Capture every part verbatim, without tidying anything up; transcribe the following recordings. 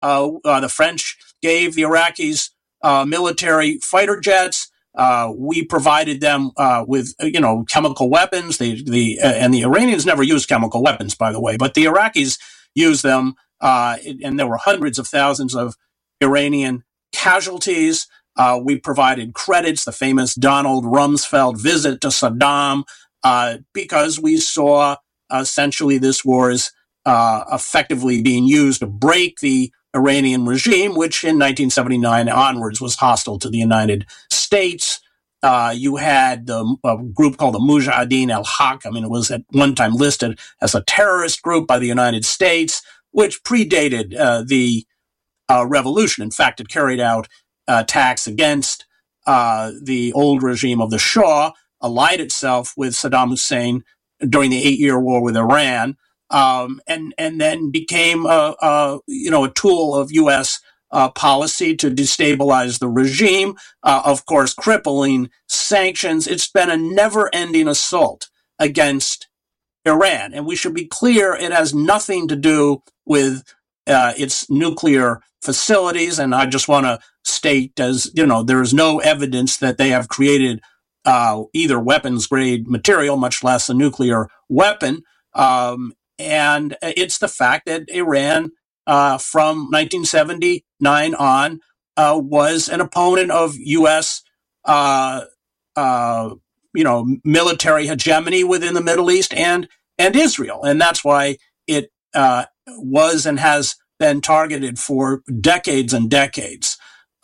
Uh, uh, the French gave the Iraqis uh, military fighter jets. Uh, we provided them uh, with, you know, chemical weapons. The the uh, and the Iranians never used chemical weapons, by the way, but the Iraqis used them, uh, and there were hundreds of thousands of Iranian casualties. Uh, we provided credits, the famous Donald Rumsfeld visit to Saddam, uh, because we saw uh, essentially this war is uh, effectively being used to break the Iranian regime, which in nineteen seventy-nine onwards was hostile to the United States. Uh, you had the, a group called the Mujahideen al-Haq. I mean, it was at one time listed as a terrorist group by the United States, which predated uh, the uh, revolution. In fact, it carried out uh, attacks against uh, the old regime of the Shah, allied itself with Saddam Hussein during the eight-year war with Iran. Um, and and then became a, a you know a tool of U S uh, policy to destabilize the regime. Uh, of course, crippling sanctions. It's been a never-ending assault against Iran, and we should be clear: it has nothing to do with uh, its nuclear facilities. And I just want to state, as you know, there is no evidence that they have created uh, either weapons-grade material, much less a nuclear weapon. Um, And it's the fact that Iran, uh, from nineteen seventy-nine on, uh, was an opponent of U S, uh, uh, you know, military hegemony within the Middle East and and Israel, and that's why it uh, was and has been targeted for decades and decades.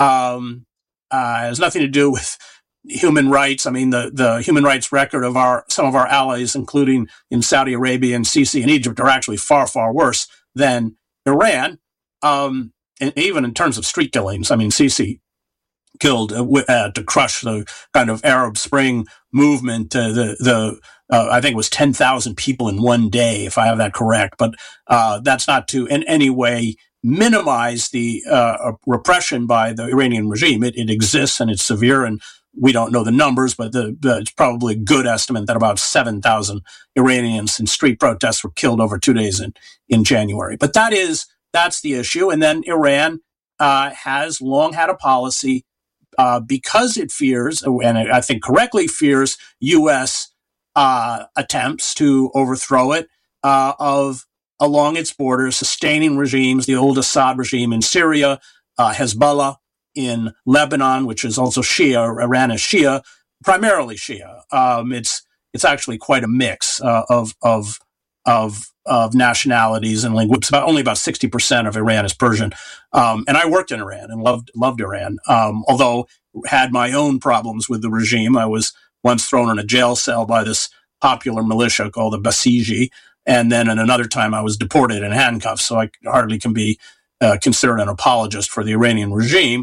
Um, uh, it has nothing to do with human rights. I mean, the, the human rights record of our some of our allies, including in Saudi Arabia and Sisi and Egypt, are actually far, far worse than Iran. Um, and even in terms of street killings, I mean, Sisi killed uh, uh, to crush the kind of Arab Spring movement. Uh, the the uh, I think it was ten thousand people in one day, if I have that correct. But uh, that's not to in any way minimize the uh, repression by the Iranian regime. It, it exists and it's severe, and we don't know the numbers, but the, the, it's probably a good estimate that about seven thousand Iranians in street protests were killed over two days in, in January. But that is, that's the issue. And then Iran uh, has long had a policy uh, because it fears, and I think correctly fears, U S uh, attempts to overthrow it uh, of along its borders, sustaining regimes, the old Assad regime in Syria, uh, Hezbollah in Lebanon, which is also Shia. Iran is Shia, primarily Shia. Um, it's it's actually quite a mix uh, of of of of nationalities and languages. About only about sixty percent of Iran is Persian. Um, and I worked in Iran and loved loved Iran. Um, although had my own problems with the regime. I was once thrown in a jail cell by this popular militia called the Basiji, and then in another time I was deported in handcuffs. So I hardly can be uh, considered an apologist for the Iranian regime.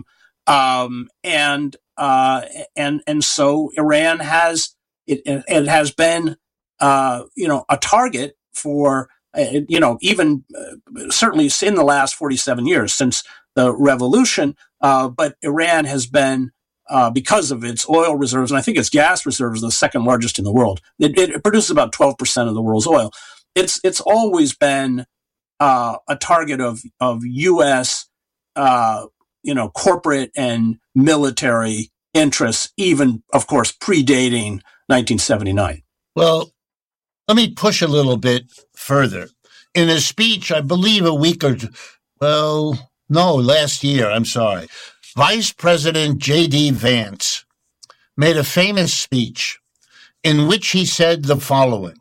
Um, and, uh, and, and so Iran has, it, it has been, uh, you know, a target for, uh, you know, even uh, certainly in the last forty-seven years since the revolution. Uh, but Iran has been, uh, because of its oil reserves, and I think its gas reserves are the second largest in the world. It, it produces about twelve percent of the world's oil. It's, it's always been, uh, a target of, of U S, uh, you know, corporate and military interests, even, of course, predating nineteen seventy-nine. Well, let me push a little bit further. In a speech, I believe a week or two, well, no, last year, I'm sorry, Vice President J D Vance made a famous speech in which he said the following: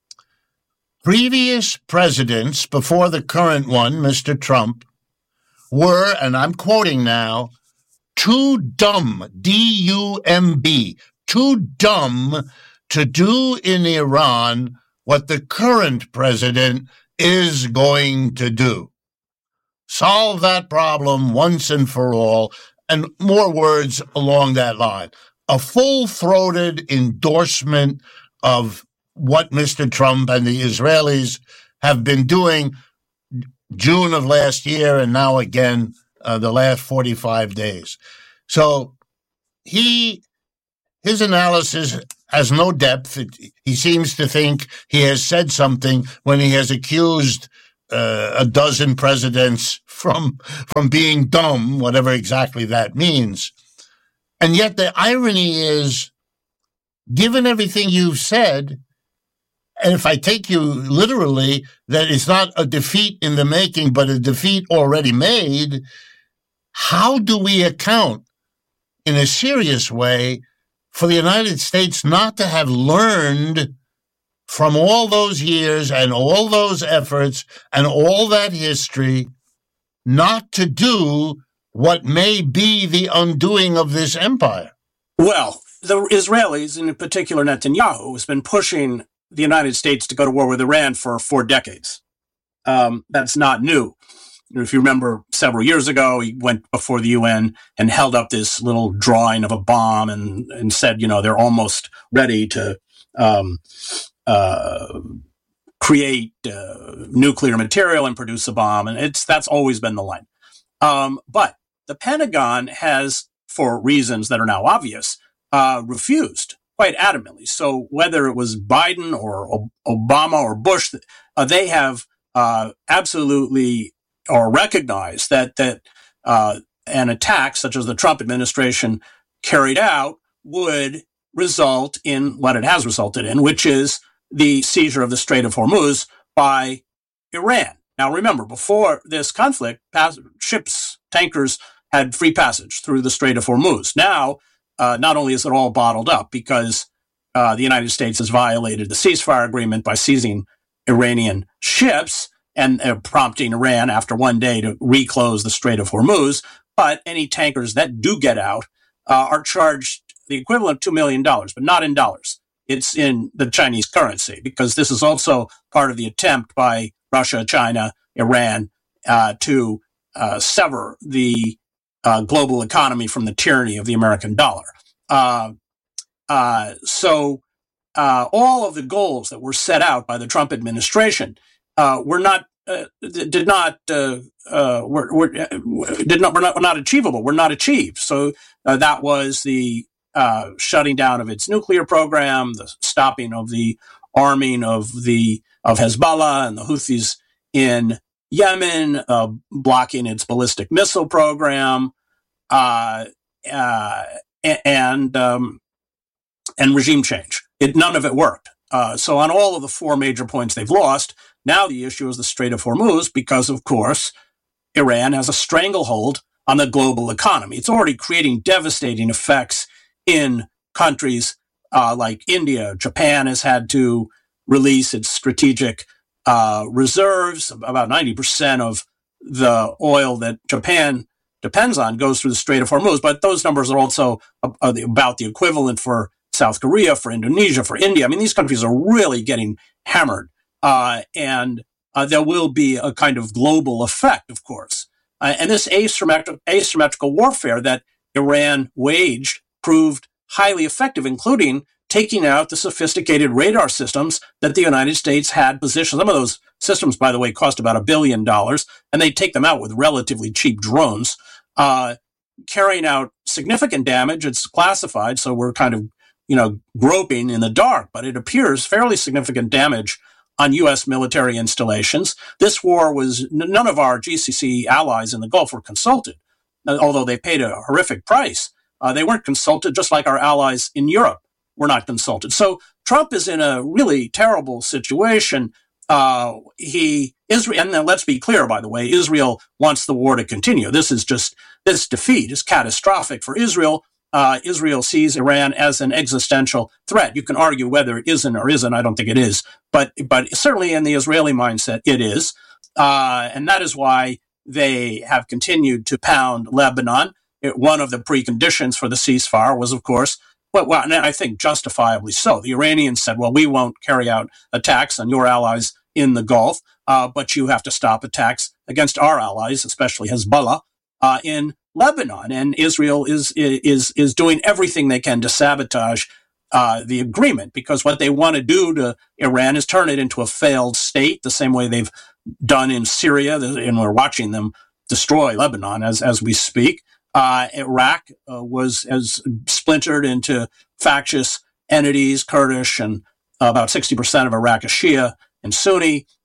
previous presidents before the current one, Mister Trump, were, and I'm quoting now, too dumb, D U M B, too dumb to do in Iran what the current president is going to do. Solve that problem once and for all, and more words along that line. A full-throated endorsement of what Mister Trump and the Israelis have been doing June of last year, and now again uh, the last forty-five days. So he, his analysis has no depth. It, he seems to think he has said something when he has accused uh, a dozen presidents from from being dumb, whatever exactly that means. And yet the irony is, given everything you've said, and if I take you literally, that it's not a defeat in the making, but a defeat already made, how do we account in a serious way for the United States not to have learned from all those years and all those efforts and all that history, not to do what may be the undoing of this empire? Well, the Israelis, and in particular Netanyahu, has been pushing the United States to go to war with Iran for four decades. Um, that's not new. If you remember, several years ago, he went before the U N and held up this little drawing of a bomb and, and said, you know, they're almost ready to um, uh, create uh, nuclear material and produce a bomb. And it's that's always been the line. Um, but the Pentagon has, for reasons that are now obvious, uh, refused quite adamantly. So whether it was Biden or o- Obama or Bush, uh, they have uh, absolutely or recognized that that uh, an attack such as the Trump administration carried out would result in what it has resulted in, which is the seizure of the Strait of Hormuz by Iran. Now, remember, before this conflict, pass- ships, tankers had free passage through the Strait of Hormuz. Now, uh, not only is it all bottled up because uh, the United States has violated the ceasefire agreement by seizing Iranian ships and uh, prompting Iran after one day to reclose the Strait of Hormuz, but any tankers that do get out uh, are charged the equivalent of two million dollars, but not in dollars. It's in the Chinese currency, because this is also part of the attempt by Russia, China, Iran uh, to uh, sever the uh, global economy from the tyranny of the American dollar. Uh, uh, so uh, all of the goals that were set out by the Trump administration uh, were not uh, did not uh, uh, were, were did not were not were not achievable. Were not achieved. So uh, that was the uh, shutting down of its nuclear program, the stopping of the arming of the of Hezbollah and the Houthis in Yemen, uh, blocking its ballistic missile program, uh, uh, and um, and regime change. It, none of it worked. Uh, so on all of the four major points they've lost. Now the issue is the Strait of Hormuz, because, of course, Iran has a stranglehold on the global economy. It's already creating devastating effects in countries uh, like India. Japan has had to release its strategic uh, reserves. About ninety percent of the oil that Japan depends on goes through the Strait of Hormuz. But those numbers are also about the equivalent for South Korea, for Indonesia, for India. I mean, these countries are really getting hammered. Uh, and uh, there will be a kind of global effect, of course. Uh, and this asymmetrical, asymmetrical warfare that Iran waged proved highly effective, including taking out the sophisticated radar systems that the United States had positioned. Some of those systems, by the way, cost about a billion dollars, and they take them out with relatively cheap drones, uh, carrying out significant damage. It's classified, so we're kind of, you know, groping in the dark, but it appears fairly significant damage on U S military installations. This war was, none of our G C C allies in the Gulf were consulted, although they paid a horrific price. Uh, they weren't consulted, just like our allies in Europe were not consulted. So Trump is in a really terrible situation. Uh, he, Israel, and then let's be clear, by the way, Israel wants the war to continue. This is just, this defeat is catastrophic for Israel. Uh, Israel sees Iran as an existential threat. You can argue whether it isn't or isn't. I don't think it is, but but certainly in the Israeli mindset, it is, uh, and that is why they have continued to pound Lebanon. It, one of the preconditions for the ceasefire was, of course, well, well, and I think justifiably so. The Iranians said, "Well, we won't carry out attacks on your allies in the Gulf, uh, but you have to stop attacks against our allies, especially Hezbollah, uh, in Lebanon." And Israel is is is doing everything they can to sabotage uh, the agreement, because what they want to do to Iran is turn it into a failed state, the same way they've done in Syria, and we're watching them destroy Lebanon as as we speak. Uh, Iraq uh, was as splintered into factious entities, Kurdish, and uh, about sixty percent of Iraq is Shia and Sunni.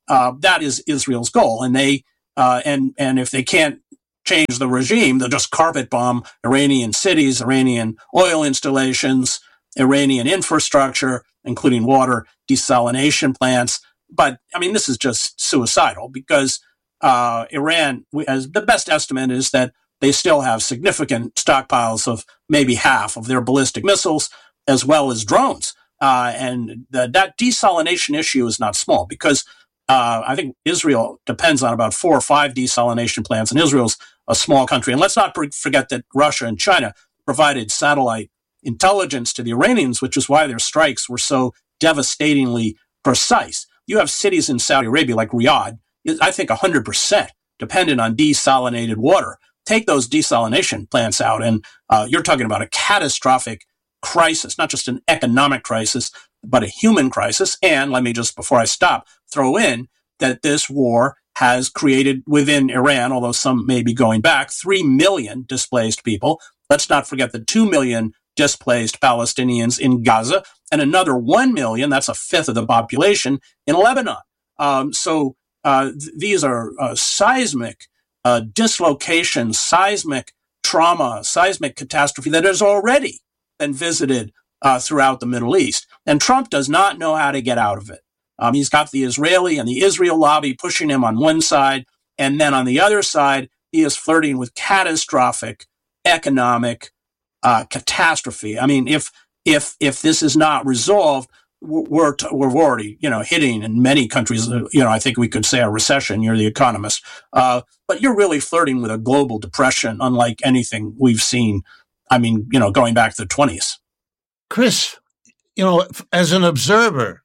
uh, that is Israel's goal. And they uh, and and if they can't change the regime, they'll just carpet bomb Iranian cities, Iranian oil installations, Iranian infrastructure, including water desalination plants. But I mean, this is just suicidal because uh, Iran, as the best estimate is that they still have significant stockpiles of maybe half of their ballistic missiles, as well as drones. Uh, and the, that desalination issue is not small because uh, I think Israel depends on about four or five desalination plants, and Israel's a small country. And let's not forget that Russia and China provided satellite intelligence to the Iranians, which is why their strikes were so devastatingly precise. You have cities in Saudi Arabia like Riyadh, I think one hundred percent dependent on desalinated water. Take those desalination plants out, and uh, you're talking about a catastrophic crisis, not just an economic crisis, but a human crisis. And let me just, before I stop, throw in that this war has created within Iran, although some may be going back, three million displaced people. Let's not forget the two million displaced Palestinians in Gaza and another one million, that's a fifth of the population, in Lebanon. Um, so uh, th- these are uh, seismic uh, dislocation, seismic trauma, seismic catastrophe that has already been visited uh, throughout the Middle East. And Trump does not know how to get out of it. Um, he's got the Israeli and the Israel lobby pushing him on one side, and then on the other side, he is flirting with catastrophic economic uh, catastrophe. I mean, if if if this is not resolved, we're t- we're already you know hitting in many countries. You know, I think we could say a recession. You're the economist, uh, but you're really flirting with a global depression, unlike anything we've seen. I mean, you know, going back to the twenties. Chris, you know, as an observer,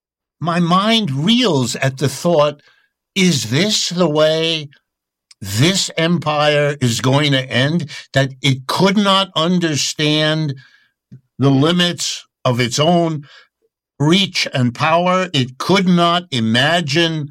my mind reels at the thought, is this the way this empire is going to end? That it could not understand the limits of its own reach and power. It could not imagine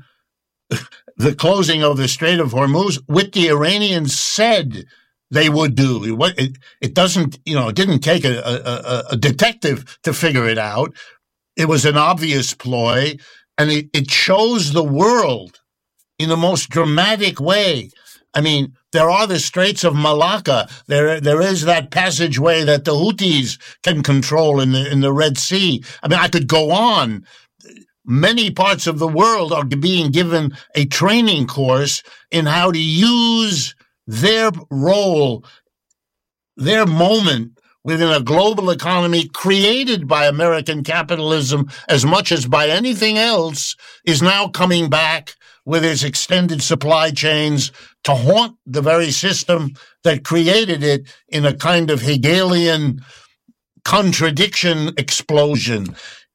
the closing of the Strait of Hormuz, which the Iranians said they would do. It, it doesn't, you know, it didn't take a, a, a detective to figure it out. It was an obvious ploy, and it, it shows the world in the most dramatic way. I mean, there are the Straits of Malacca. There, there is that passageway that the Houthis can control in the in the Red Sea. I mean, I could go on. Many parts of the world are being given a training course in how to use their role, their moment within a global economy created by American capitalism as much as by anything else, is now coming back with its extended supply chains to haunt the very system that created it in a kind of Hegelian contradiction explosion.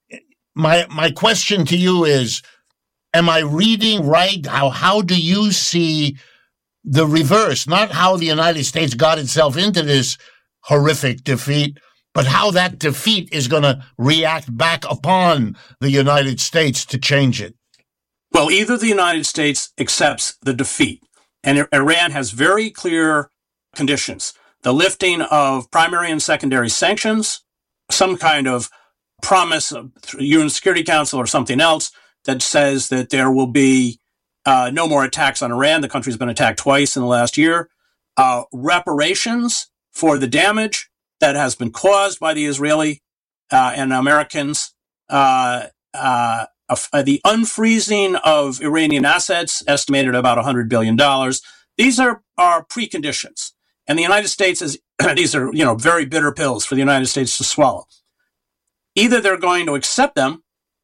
My my question to you is, am I reading right? How how do you see the reverse? Not how the United States got itself into this horrific defeat, but how that defeat is going to react back upon the United States to change it. Well, either the United States accepts the defeat, and Iran has very clear conditions: the lifting of primary and secondary sanctions, some kind of promise of U N Security Council or something else that says that there will be uh, no more attacks on Iran. The country's been attacked twice in the last year. Uh, reparations for the damage that has been caused by the Israeli uh, and Americans. Uh, uh, uh, the unfreezing of Iranian assets, estimated at about one hundred billion dollars. These are, are preconditions. And the United States is, these are, you know, very bitter pills for the United States to swallow. Either they're going to accept them,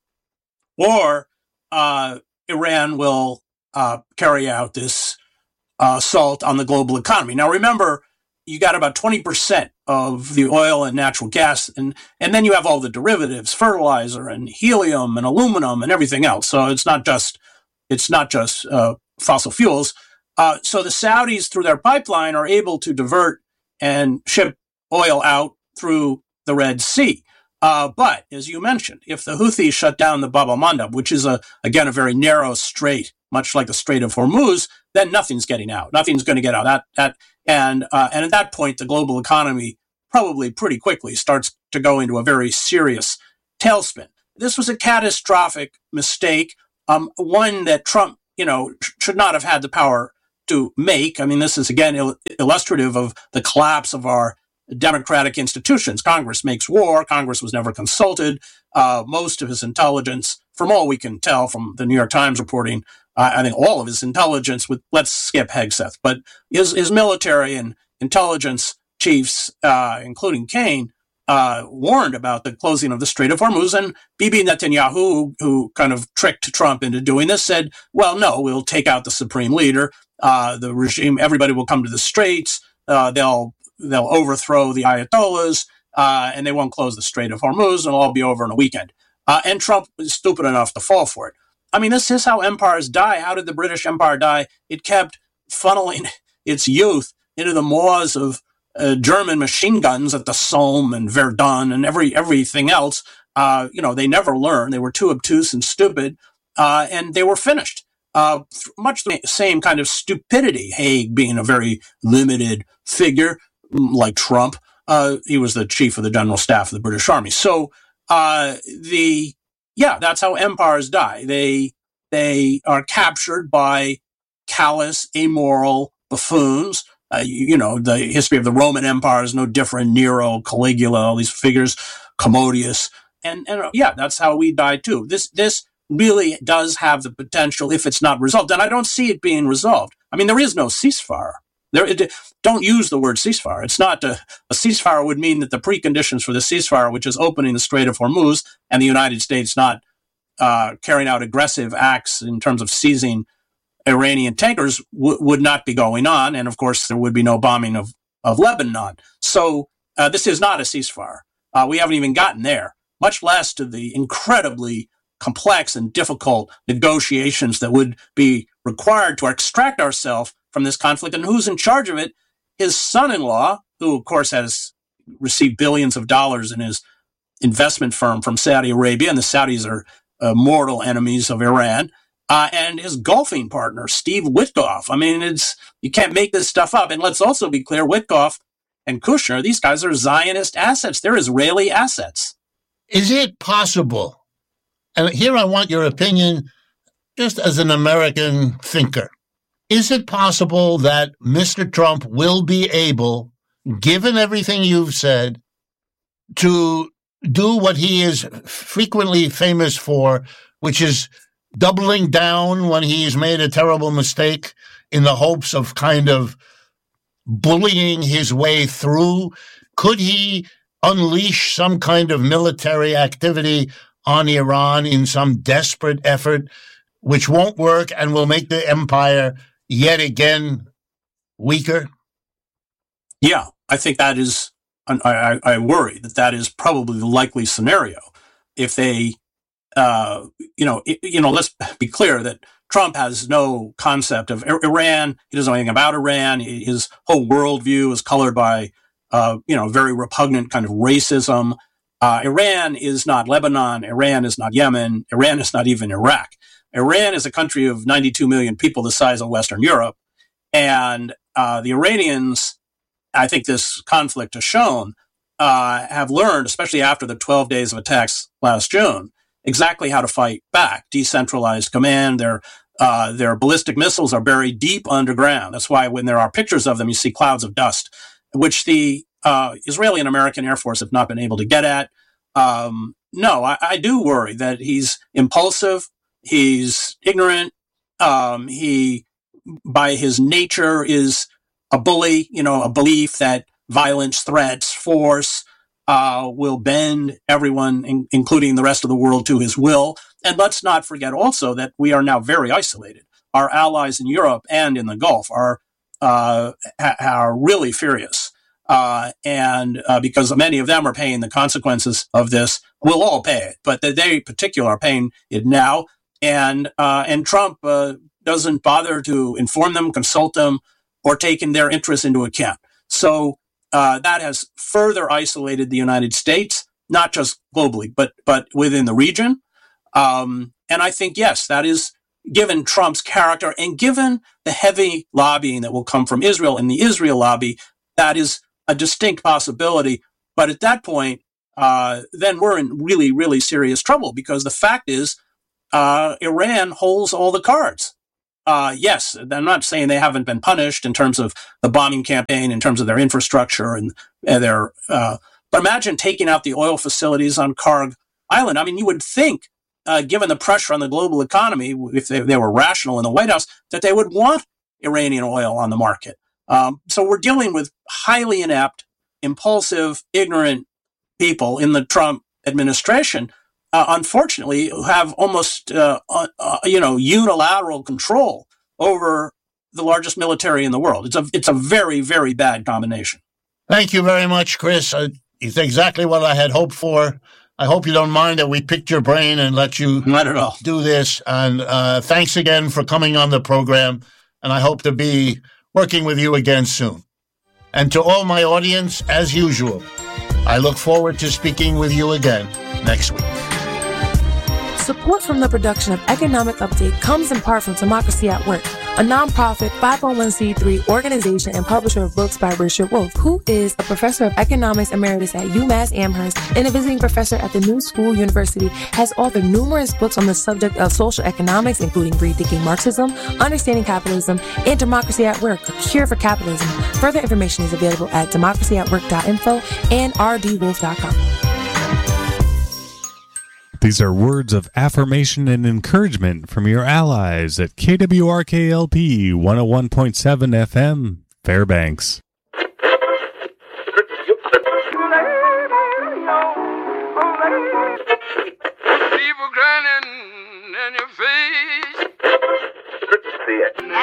or uh, Iran will uh, carry out this uh, assault on the global economy. Now, remember, you got about twenty percent of the oil and natural gas, and, and then you have all the derivatives, fertilizer and helium and aluminum and everything else. So it's not just it's not just uh, fossil fuels. Uh, so the Saudis, through their pipeline, are able to divert and ship oil out through the Red Sea. Uh, but as you mentioned, if the Houthis shut down the Bab el-Mandeb, which is a again a very narrow strait, much like the Strait of Hormuz, then nothing's getting out. Nothing's going to get out. That that and uh, and at that point, the global economy probably pretty quickly starts to go into a very serious tailspin. This was a catastrophic mistake um, one that Trump, you know, sh- should not have had the power to make. I mean, this is, again, il- illustrative of the collapse of our democratic institutions. Congress makes war. Congress was never consulted. Uh, most of his intelligence, from all we can tell from the New York Times reporting, uh, I think all of his intelligence, with let's skip Hegseth, but his, his military and intelligence chiefs, uh, including Kane, uh, warned about the closing of the Strait of Hormuz. And Bibi Netanyahu, who, who kind of tricked Trump into doing this, said, well, no, we'll take out the supreme leader. Uh, the regime, everybody will come to the straits. Uh, they'll they'll overthrow the Ayatollahs, uh, and they won't close the Strait of Hormuz, and it'll all be over in a weekend. Uh, and Trump was stupid enough to fall for it. I mean, this is how empires die. How did the British Empire die? It kept funneling its youth into the maws of uh, German machine guns at the Somme and Verdun and every everything else. Uh, you know, they never learned. They were too obtuse and stupid, uh, and they were finished. Uh, much the same kind of stupidity. Haig being a very limited figure, like Trump, uh, he was the chief of the general staff of the British Army. So, uh, the yeah, that's how empires die. They they are captured by callous, amoral buffoons. Uh, you, you know, the history of the Roman Empire is no different. Nero, Caligula, all these figures, Commodius, and and uh, yeah, that's how we die too. This this. really does have the potential, if it's not resolved, and I don't see it being resolved. I mean, there is no ceasefire. There, it, don't use the word ceasefire. It's not a, a ceasefire would mean that the preconditions for the ceasefire, which is opening the Strait of Hormuz and the United States not uh, carrying out aggressive acts in terms of seizing Iranian tankers, w- would not be going on. And of course, there would be no bombing of, of Lebanon. So uh, this is not a ceasefire. Uh, we haven't even gotten there, much less to the incredibly complex and difficult negotiations that would be required to extract ourselves from this conflict. And who's in charge of it? His son-in-law, who, of course, has received billions of dollars in his investment firm from Saudi Arabia, and the Saudis are uh, mortal enemies of Iran, uh, and his golfing partner, Steve Witkoff. I mean, it's you can't make this stuff up. And let's also be clear, Witkoff and Kushner, these guys are Zionist assets. They're Israeli assets. Is it possible? And here I want your opinion, just as an American thinker. Is it possible that Mister Trump will be able, given everything you've said, to do what he is frequently famous for, which is doubling down when he's made a terrible mistake in the hopes of kind of bullying his way through? Could he unleash some kind of military activity on Iran in some desperate effort, which won't work and will make the empire yet again weaker? Yeah, I think that is, I, I, I worry that that is probably the likely scenario. If they, uh, you know, it, you know, let's be clear that Trump has no concept of Iran. He doesn't know anything about Iran. His whole worldview is colored by, uh, you know, very repugnant kind of racism. Uh, Iran is not Lebanon. Iran is not Yemen. Iran is not even Iraq. Iran is a country of ninety-two million people the size of Western Europe. And uh, the Iranians, I think this conflict has shown, uh, have learned, especially after the twelve days of attacks last June, exactly how to fight back. Decentralized command. Their, uh, their ballistic missiles are buried deep underground. That's why when there are pictures of them, you see clouds of dust, which the Uh, Israeli and American Air Force have not been able to get at. Um, no, I, I do worry that he's impulsive, he's ignorant, um, he, by his nature, is a bully, you know, a belief that violence, threats, force uh, will bend everyone, in, including the rest of the world, to his will. And let's not forget also that we are now very isolated. Our allies in Europe and in the Gulf are, uh, ha- are really furious. Uh, and uh, because many of them are paying the consequences of this, we'll all pay it, but they, they in particular are paying it now. And uh, and Trump uh, doesn't bother to inform them, consult them, or taking their interests into account. So uh, that has further isolated the United States, not just globally, but but within the region. Um, and I think, yes, that is, given Trump's character and given the heavy lobbying that will come from Israel and the Israel lobby, that is a distinct possibility. But at that point, uh, then we're in really, really serious trouble, because the fact is uh, Iran holds all the cards. Uh, yes, I'm not saying they haven't been punished in terms of the bombing campaign, in terms of their infrastructure and, and their. Uh, but imagine taking out the oil facilities on Karg Island. I mean, you would think, uh, given the pressure on the global economy, if they, they were rational in the White House, that they would want Iranian oil on the market. Um, so we're dealing with highly inept, impulsive, ignorant people in the Trump administration, uh, unfortunately, who have almost, uh, uh, you know, unilateral control over the largest military in the world. It's a, it's a very, very bad combination. Thank you very much, Chris. Uh, it's exactly what I had hoped for. I hope you don't mind that we picked your brain and let you Not at all. do this. And uh, thanks again for coming on the program. And I hope to be working with you again soon. And to all my audience, as usual, I look forward to speaking with you again next week. Support from the production of Economic Update comes in part from Democracy at Work, a nonprofit five oh one c three organization and publisher of books by Richard Wolff, who is a professor of economics emeritus at UMass Amherst and a visiting professor at the New School University, has authored numerous books on the subject of social economics, including Rethinking Marxism, Understanding Capitalism, and Democracy at Work, A Cure for Capitalism. Further information is available at democracy at work dot info and r d wolf dot com. These are words of affirmation and encouragement from your allies at K W R K L P one oh one point seven F M, Fairbanks. People grinning in your face.